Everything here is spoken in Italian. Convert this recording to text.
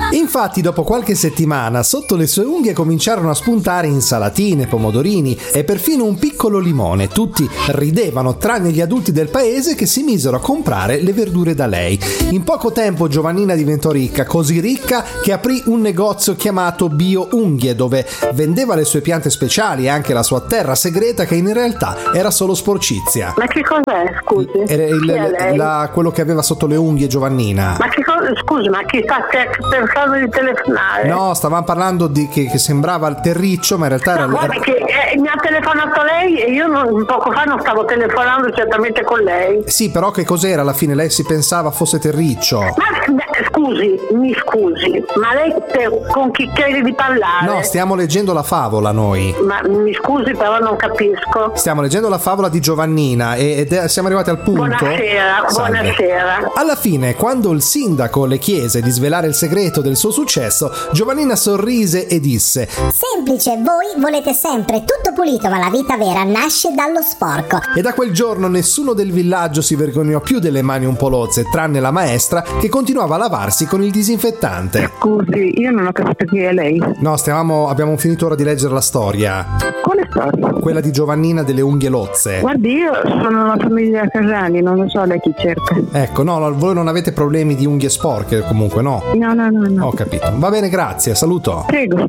Infatti, dopo qualche settimana, sotto le sue unghie cominciarono a spuntare insalatine, pomodorini e perfino un piccolo limone. Tutti ridevano, tranne gli adulti del paese che si misero a comprare le verdure da lei. In poco tempo Giovannina diventò ricca, così ricca che aprì un negozio chiamato Bio Unghie, dove vendeva le sue piante speciali e anche la sua terra segreta, che in realtà era solo sporcizia. Ma che cos'è, scusi? Era quello che aveva sotto le unghie Giovannina. Ma che cosa? Scusi, ma chi sta pensando di telefonare? No, stavamo parlando di che sembrava il terriccio, ma in realtà era... Che mi ha telefonato lei e io poco fa non stavo telefonando certamente con lei. Sì, però che cos'era alla fine? Lei si pensava fosse terriccio. Ma mi scusi, ma lei con chi crede di parlare? No, stiamo leggendo la favola noi. Ma mi scusi, però non capisco. Stiamo leggendo la favola di Giovannina e siamo arrivati al punto. Buonasera, Salve. buonasera. Alla fine, quando il sindaco le chiese di svelare il segreto del suo successo, Giovannina sorrise e disse: semplice, voi volete sempre tutto pulito, ma la vita vera nasce dallo sporco. E da quel giorno nessuno del villaggio si vergognò più delle mani un po' lozze, tranne la maestra che continuava a lavarsi con il disinfettante. Scusi, io non ho capito chi è lei. No, abbiamo finito ora di leggere la storia. Quale storia? Quella di Giovannina delle unghie lozze. Guardi, io sono una famiglia Casani, non lo so lei chi cerca. Ecco, no, voi non avete problemi di unghie sporche comunque, no? No. Ho capito. Va bene, grazie, saluto. Prego.